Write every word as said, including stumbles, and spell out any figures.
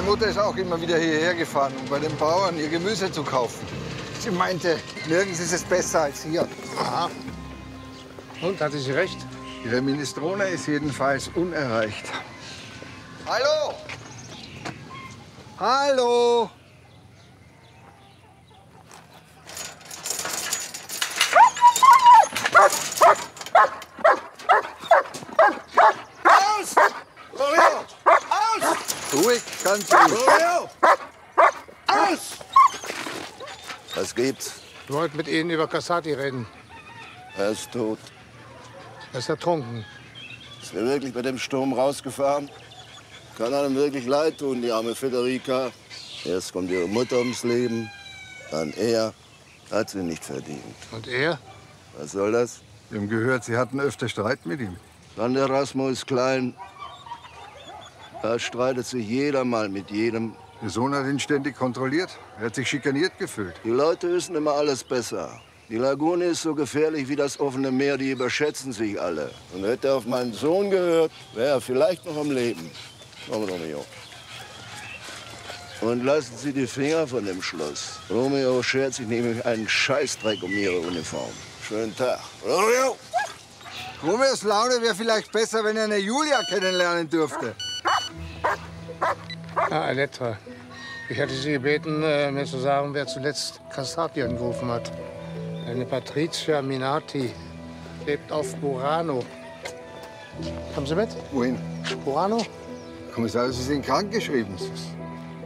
Mutter ist auch immer wieder hierher gefahren, um bei den Bauern ihr Gemüse zu kaufen. Sie meinte, nirgends ist es besser als hier. Aha. Und, hatte sie recht? Ihre Minestrone ist jedenfalls unerreicht. Hallo! Hallo! Aus! Romeo! Aus! Ruhig, ganz ruhig. Romeo! Aus! Was gibt's? Wir wollten mit Ihnen über Cassati reden. Er ist tot. Er ist ertrunken. Ist er wirklich bei dem Sturm rausgefahren? Kann einem wirklich leid tun, die arme Federica. Erst kommt ihre Mutter ums Leben, dann er. Hat sie nicht verdient. Und er? Was soll das? Wir haben gehört, Sie hatten öfter Streit mit ihm. San Erasmo ist klein. Da streitet sich jeder mal mit jedem. Ihr Sohn hat ihn ständig kontrolliert. Er hat sich schikaniert gefühlt. Die Leute wissen immer alles besser. Die Lagune ist so gefährlich wie das offene Meer, die überschätzen sich alle. Und hätte er auf meinen Sohn gehört, wäre er vielleicht noch am Leben. Komm, Romeo. Und lassen Sie die Finger von dem Schloss. Romeo schert sich nämlich einen Scheißdreck um Ihre Uniform. Schönen Tag. Romeo! Romeos Laune wäre vielleicht besser, wenn er eine Julia kennenlernen dürfte. Ah, Elettra. Ich hatte Sie gebeten, äh, mir zu sagen, wer zuletzt Cassati angerufen hat. Eine Patricia Minati. Lebt auf Burano. Kommen Sie mit? Wohin? Burano? Kommissar, Sie sind krankgeschrieben.